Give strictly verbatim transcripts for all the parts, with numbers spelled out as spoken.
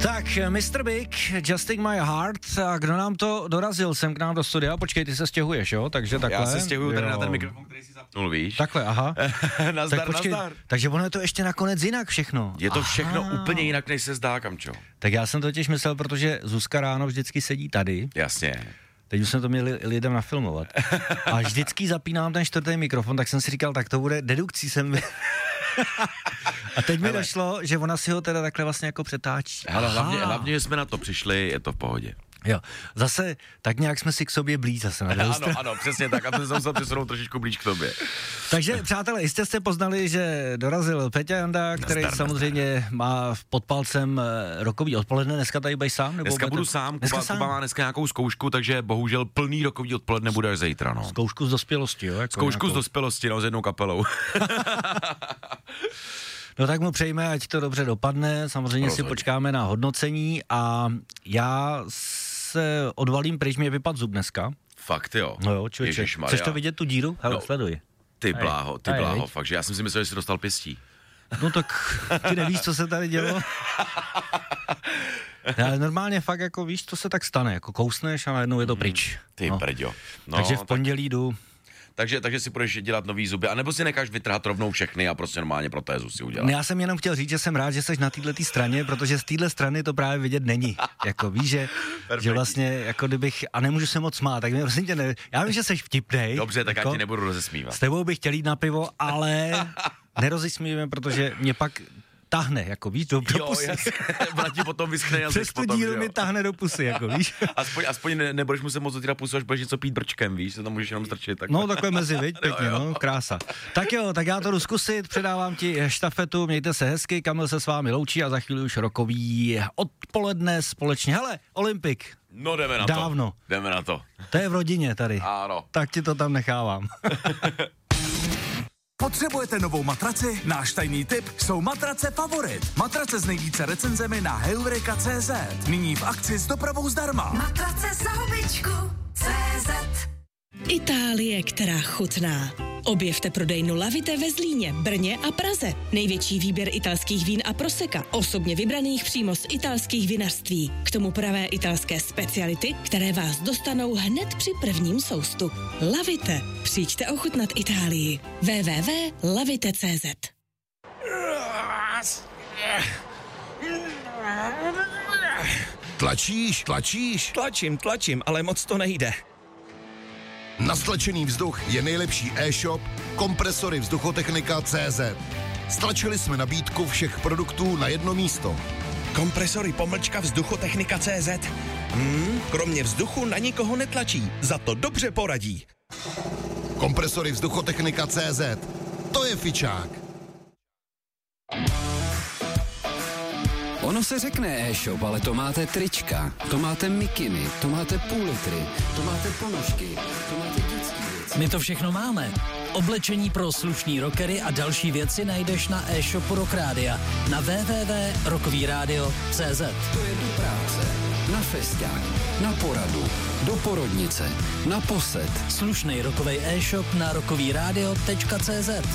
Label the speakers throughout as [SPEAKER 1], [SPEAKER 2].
[SPEAKER 1] Tak, mister Big, Justing My Heart, a kdo nám to dorazil sem k nám do studia? Počkej, ty se stěhuješ, jo? Takže takhle.
[SPEAKER 2] Já se stěhuju tady na ten mikrofon, který si zapnul, víš?
[SPEAKER 1] Takhle, aha.
[SPEAKER 2] nazdar,
[SPEAKER 1] tak počkej,
[SPEAKER 2] nazdar.
[SPEAKER 1] Takže ono je to ještě nakonec jinak všechno.
[SPEAKER 2] Je to všechno
[SPEAKER 1] aha.
[SPEAKER 2] úplně jinak, než se zdá, Kamčo.
[SPEAKER 1] Tak já jsem totiž myslel, protože Zuzka ráno vždycky sedí tady.
[SPEAKER 2] Jasně.
[SPEAKER 1] Teď už jsme to měli lidem nafilmovat. A vždycky zapínám ten čtvrtý mikrofon, tak jsem si říkal, tak to bude dedukcí sem. A teď mi došlo, že ona si ho teda takhle vlastně jako přetáčí.
[SPEAKER 2] Ale hlavně, hlavně, že jsme na to přišli, je to v pohodě.
[SPEAKER 1] Jo, zase tak nějak jsme si k sobě blíž zase na
[SPEAKER 2] Ano, stranu. Ano, přesně tak, a to jsem se přesunul trošičku blíž k tobě.
[SPEAKER 1] Takže, přátelé, jistě jste poznali, že dorazil Peťa Janda, který nazdar, samozřejmě nazdar. má pod palcem rokový odpoledne. Dneska tady budeš sám? Nebo
[SPEAKER 2] dneska budu
[SPEAKER 1] to...
[SPEAKER 2] sám,
[SPEAKER 1] dneska
[SPEAKER 2] Kuba,
[SPEAKER 1] sám?
[SPEAKER 2] Kuba má dneska nějakou zkoušku, takže bohužel plný rokový odpoledne bude až zítra, no.
[SPEAKER 1] Zkoušku z dospělosti, jo? Jako
[SPEAKER 2] zkoušku
[SPEAKER 1] nějakou...
[SPEAKER 2] z dospělosti, no, s jednou kapelou.
[SPEAKER 1] No tak mu přejme, ať to dobře dopadne, samozřejmě Rozhodně. si počkáme na hodnocení a já se odvalím pryč, mě vypadl zub dneska.
[SPEAKER 2] Fakt jo?
[SPEAKER 1] No jo, člověče, chceš to vidět tu díru? Hele, no, sleduj.
[SPEAKER 2] Ty bláho, ty
[SPEAKER 1] aj,
[SPEAKER 2] bláho,
[SPEAKER 1] aj,
[SPEAKER 2] fakt, že já jsem si myslel, že jsi dostal pěstí.
[SPEAKER 1] No tak ty nevíš, co se tady dělo? Ale normálně fakt jako víš, co se tak stane, jako kousneš a najednou je to pryč.
[SPEAKER 2] Ty
[SPEAKER 1] no.
[SPEAKER 2] prďo. No,
[SPEAKER 1] takže v pondělí tak... jdu.
[SPEAKER 2] Takže, takže si budeš dělat nový zuby, anebo si necháš vytrhat rovnou všechny a prostě normálně protézu si udělat.
[SPEAKER 1] Ne, já jsem jenom chtěl říct, že jsem rád, že jsi na této straně, protože z téhle strany to právě vidět není. Jako víš, že, že vlastně, jako kdybych, a nemůžu se moc smát, tak mě prosím tě, ne, já vím, že jsi vtipnej.
[SPEAKER 2] Dobře, tak
[SPEAKER 1] jako,
[SPEAKER 2] já ti nebudu rozesmívat.
[SPEAKER 1] S tebou bych chtěl jít na pivo, ale nerozesmívám, protože mě pak tahne, jako víš, do, do pusy.
[SPEAKER 2] Jo, Bratí potom vyschne jazyk.
[SPEAKER 1] Přes tu díru mi tahne do pusy, jako víš.
[SPEAKER 2] Aspoň, aspoň ne, nebudeš muset moc otvírat pusu, až budeš něco pít brčkem, víš, se tam můžeš jenom strčit. Tak.
[SPEAKER 1] No takhle mezi, viď, pěkně, no, krása. Tak jo, tak já to jdu zkusit, předávám ti štafetu, mějte se hezky, Kamil se s vámi loučí a za chvíli už rokový odpoledne společně. Hele, Olympik.
[SPEAKER 2] No jdeme na
[SPEAKER 1] Dávno.
[SPEAKER 2] to. Jdeme na to.
[SPEAKER 1] To je v rodině tady.
[SPEAKER 2] Ano.
[SPEAKER 1] Tak ti to tam nechávám.
[SPEAKER 3] Potřebujete novou matraci? Náš tajný tip jsou matrace Favorit. Matrace s nejvíce recenzemi na heureka tečka cé zet. Nyní v akci s dopravou zdarma.
[SPEAKER 4] Matrace za hubičku tečka cé zet.
[SPEAKER 5] Itálie, která chutná. Objevte prodejnu Lavite ve Zlíně, Brně a Praze. Největší výběr italských vín a proseka, osobně vybraných přímo z italských vinařství. K tomu pravé italské speciality, které vás dostanou hned při prvním soustu. Lavite. Přijďte ochutnat Itálii. w w w tečka lavite tečka cé zet.
[SPEAKER 6] Tlačíš, tlačíš?
[SPEAKER 7] Tlačím, tlačím, ale moc to nejde.
[SPEAKER 6] Na stlačený vzduch je nejlepší e-shop Kompresory vzduchotechnika tečka cé zet. Stlačili jsme nabídku všech produktů na jedno místo.
[SPEAKER 7] Kompresory pomlčka vzduchotechnika tečka cé zet. Hmm, kromě vzduchu na nikoho netlačí, za to dobře poradí.
[SPEAKER 6] Kompresory vzduchotechnika tečka cé zet. To je fičák.
[SPEAKER 8] Ono se řekne e-shop, ale to máte trička, to máte mikiny, to máte půl litry, to máte ponožky, to máte dětský věci.
[SPEAKER 9] My to všechno máme. Oblečení pro slušný rockery a další věci najdeš na e-shopu Rock Rádia na w w w tečka rokový rádio tečka cé zet.
[SPEAKER 8] To je do práce, na festiák, na poradu, do porodnice, na posed.
[SPEAKER 9] Slušný rockový e-shop na rokový rádio tečka cé zet.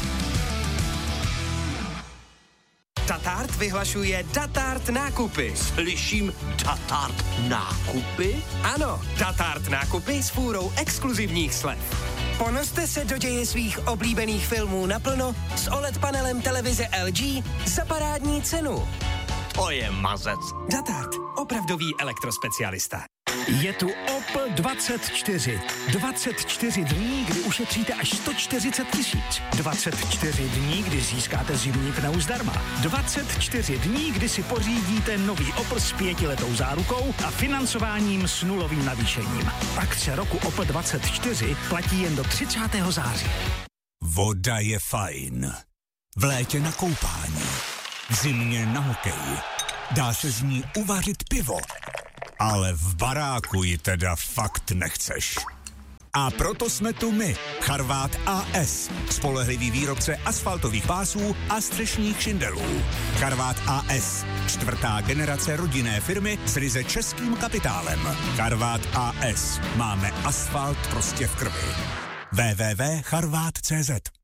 [SPEAKER 10] Datart vyhlašuje Datart nákupy.
[SPEAKER 11] Slyším Datart nákupy?
[SPEAKER 10] Ano, Datart nákupy s fůrou exkluzivních slev. Ponořte se do děje svých oblíbených filmů naplno s O L E D panelem televize L G za parádní cenu.
[SPEAKER 11] To je mazec.
[SPEAKER 10] Datart, opravdový elektrospecialista.
[SPEAKER 3] Je tu Opel dvacet čtyři. dvacet čtyři dní, kdy ušetříte až sto čtyřicet tisíc. dvacet čtyři dní, kdy získáte zimní pneu zdarma. dvacet čtyři dní, kdy si pořídíte nový Opel s pětiletou zárukou a financováním s nulovým navýšením. Akce roku Opel dvacet čtyři platí jen do třicátého září.
[SPEAKER 12] Voda je fajn. V létě na koupání. V zimě na hokej. Dá se z ní uvařit pivo. Ale v baráku ji teda fakt nechceš. A proto jsme tu my, Charvát A S, spolehlivý výrobce asfaltových pásů a střešních šindelů. Charvát A S, čtvrtá generace rodinné firmy s ryze českým kapitálem. Charvát A S, máme asfalt prostě v krvi. w w w tečka charvát tečka cé zet